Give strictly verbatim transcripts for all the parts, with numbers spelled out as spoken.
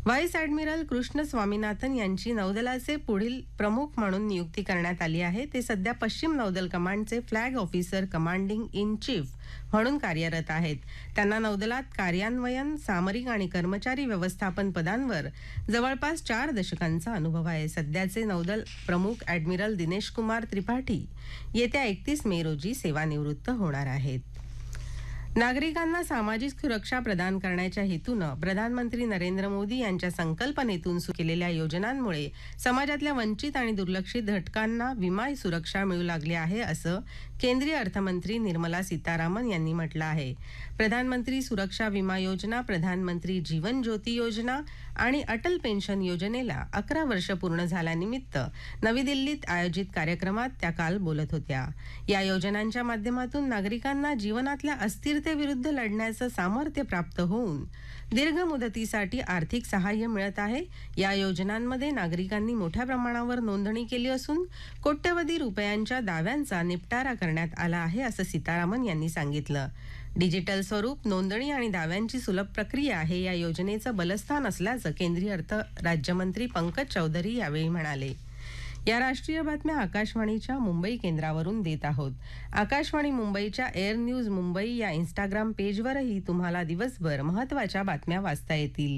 Vice admiral Krishna Swaminathan यांची नौदलाचे पुढील प्रमुख म्हणून नियुक्ती करण्यात आली आहे. ते सध्या पश्चिम नौदल कमांडचे flag officer commanding in chief म्हणून कार्यरत आहेत. त्यांना नौदलात कार्यान्वयन, सामरिक आणि कर्मचारी व्यवस्थापन पदांवर जवळपास चार दशकांचा अनुभव आहे. सध्याचे नौदल प्रमुख ॲडमिरल दिनेश कुमार त्रिपाठी येत्या एकतीस मे रोजी सेवानिवृत्त होणार आहेत. नागरिकांना सामाजिक सुरक्षा प्रदान करण्याच्या हेतूनं प्रधानमंत्री नरेंद्र मोदी यांच्या संकल्पनेतून सुरू केलेल्या योजनांमुळे समाजातल्या वंचित आणि दुर्लक्षित घटकांना विमा सुरक्षा मिळू लागली आहे, असं केंद्रीय अर्थमंत्री निर्मला सीतारामन यांनी म्हटलं आहे. प्रधानमंत्री सुरक्षा विमा योजना, प्रधानमंत्री जीवन ज्योती योजना आणि अटल पेन्शन योजनेला अकरा वर्ष पूर्ण झाल्यानिमित्त नवी दिल्लीत आयोजित कार्यक्रमात त्या काल बोलत होत्या. या योजनांच्या माध्यमातून नागरिकांना जीवनातल्या अस्थिरतेविरुद्ध लढण्याचं सामर्थ्य प्राप्त होऊन दीर्घ मुदतीसाठी आर्थिक सहाय्य मिळत आहे. या योजनांमध्ये नागरिकांनी मोठ्या प्रमाणावर नोंदणी केली असून कोट्यवधी रुपयांच्या दाव्यांचा निपटारा करण्यात आला आहे, असं सीतारामन यांनी सांगितलं. डिजिटल स्वरूप, नोंदणी आणि दाव्यांची सुलभ प्रक्रिया हे या योजनेचं बलस्थान असल्याचं केंद्रीय अर्थ राज्यमंत्री पंकज चौधरी यावेळी म्हणाले. या राष्ट्रीय बातम्या आकाशवाणीच्या मुंबई केंद्रावरून देत आहोत. आकाशवाणी मुंबईच्या एअर न्यूज मुंबई या इंस्टाग्राम पेजवरही तुम्हाला दिवसभर महत्त्वाच्या बातम्या वाचता येतील.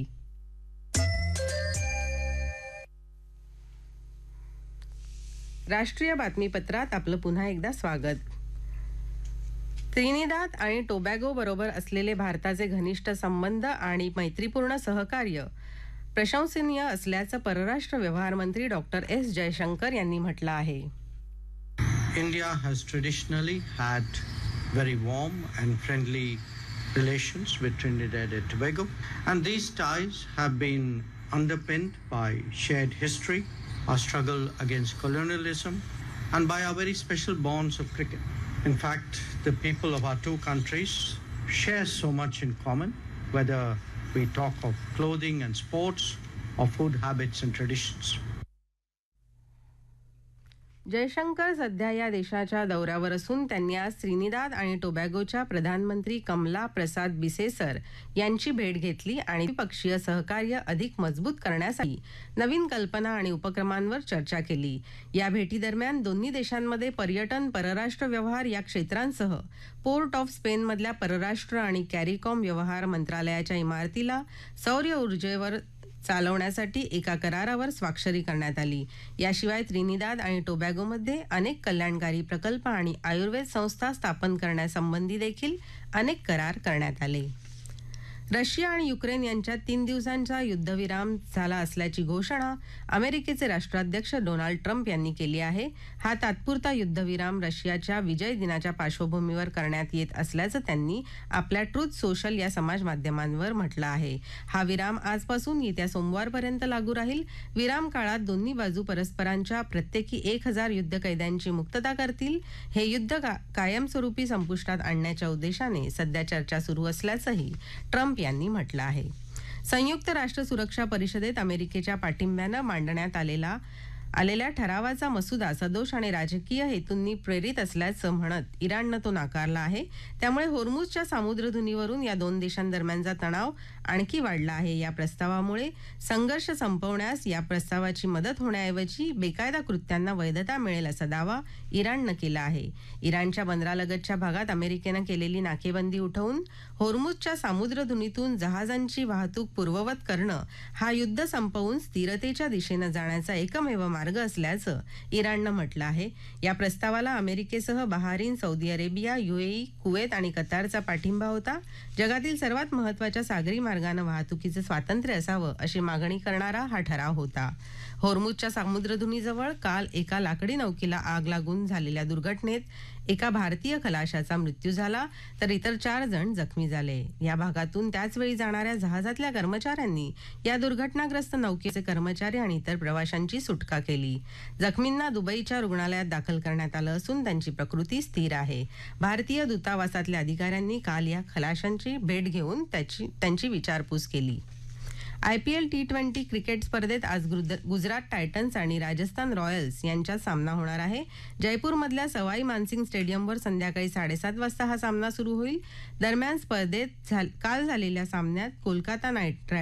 राष्ट्रीय बातमीपत्रात आपलं पुन्हा एकदा स्वागत. त्रिनिदाद आणि टोबॅगो बरोबर असलेले भारताचे घनिष्ठ संबंध आणि मैत्रीपूर्ण सहकार्य प्रशंसनीय असल्याचं परराष्ट्र व्यवहार मंत्री डॉक्टर एस जयशंकर यांनी म्हटलं आहे. India has traditionally had very warm and friendly relations with Trinidad and Tobago, and these ties have been underpinned by shared history, our struggle against colonialism, and by our very special bonds of cricket. In fact, the people of our two countries share so much in common, whether we talk of clothing and sports or food habits and traditions. Jaishankar सध्या या देशाच्या दौऱ्यावर असून त्यांनी आज Trinidad आणि टोबॅगोच्या प्रधानमंत्री कमला प्रसाद बिसेसर यांची भेट घेतली आणि द्विपक्षीय सहकार्य अधिक मजबूत करण्यासाठी नवीन कल्पना आणि उपक्रमांवर चर्चा केली. या भेटीदरम्यान दोन्ही देशांमध्ये पर्यटन, परराष्ट्र व्यवहार या क्षेत्रांसह पोर्ट ऑफ स्पेनमधल्या परराष्ट्र आणि कॅरिकॉम व्यवहार मंत्रालयाच्या इमारतीला सौर ऊर्जेवर चालवण्यासाठी एका करारावर स्वाक्षरी करण्यात आली. याशिवाय त्रिनिदाद आणि टोबॅगोमध्ये अनेक कल्याणकारी प्रकल्प आणि आयुर्वेद संस्था स्थापन करण्यासंबंधी देखील अनेक करार करण्यात आले. रशिया आणि युक्रेन यांच्यात तीन दिवसांचा युद्धविराम झाला असल्याची घोषणा अमेरिकेचे राष्ट्राध्यक्ष डोनाल्ड ट्रम्प यांनी केली आहे. हा तात्पुरता युद्धविराम रशियाच्या विजय दिनाच्या पार्श्वभूमीवर करण्यात येत असल्याचं त्यांनी आपल्या ट्रूथ सोशल या समाज माध्यमांवर म्हटलं आहे. हा विराम आजपासून येत्या सोमवारपर्यंत लागू राहील. विराम काळात दोन्ही बाजू परस्परांच्या प्रत्येकी एक हजार युद्ध कैद्यांची मुक्तता करतील. हे युद्ध का, कायमस्वरूपी संपुष्टात आणण्याच्या उद्देशाने सध्या चर्चा सुरू असल्याचंही ट्रम्प यांनी म्हटलं आहे. संयुक्त राष्ट्र सुरक्षा परिषदेत अमेरिकेच्या पाठिंब्यानं मांडण्यात आलेला आलेल्या ठरावाचा मसुदा सदोष आणि राजकीय हेतूंनी प्रेरित असल्याचं म्हणत इराणनं तो नाकारला आहे. त्यामुळे होर्मुझच्या सामुद्रधुनीवरून या दोन देशांदरम्यानचा तणाव आणखी वाढला आहे. या प्रस्तावामुळे संघर्ष संपवण्यास या प्रस्तावाची मदत होण्याऐवजी बेकायदा कृत्यांना वैधता मिळेल असा दावा इराणनं केला आहे. इराणच्या बंदरालगतच्या भागात अमेरिकेनं केलेली नाकेबंदी उठवून होर्मुझच्या सामुद्रधुनीतून जहाजांची वाहतूक पूर्ववत करणं हा युद्ध संपवून स्थिरतेच्या दिशेनं जाण्याचा एकमेव मार्ग असल्याचं इराणनं म्हटलं आहे. या प्रस्तावाला अमेरिकेसह Bahrain, Saudi Arabia, UAE, Kuwait आणि कतारचा पाठिंबा होता. जगातील सर्वात महत्त्वाच्या सागरी मार्गानं वाहतुकीचं स्वातंत्र्य असावं अशी मागणी करणारा हा ठराव होता. होर्मुझच्या सामुद्रधुनीजवळ काल एका लाकडी नौकेला आग लागून झालेल्या दुर्घटनेत एका भारतीय खलाशाचा मृत्यू झाला तर इतर चार जण जखमी झाले. या भागातून त्याचवेळी जाणाऱ्या जहाजातल्या कर्मचाऱ्यांनी या दुर्घटनाग्रस्त नौकेचे कर्मचारी आणि इतर प्रवाशांची सुटका केली. जखमींना दुबईच्या रुग्णालयात दाखल करण्यात आलं असून त्यांची प्रकृती स्थिर आहे. भारतीय दूतावासातल्या अधिकाऱ्यांनी काल या खलाशांची भेट घेऊन त्याची त्यांची विचारपूस केली. आयपीएल टी ट्वेंटी क्रिकेट स्पर्धेत आज गुजरात टायटन्स आणि राजस्थान रॉयल्स यांच्यात सामना होणार आहे. जयपूरमधल्या सवाई मानसिंग स्टेडियमवर संध्याकाळी साडेसात वाजता हा सामना सुरू होईल. दरम्यान स्पर्धेत काल झालेल्या सामन्यात कोलकाता नाईट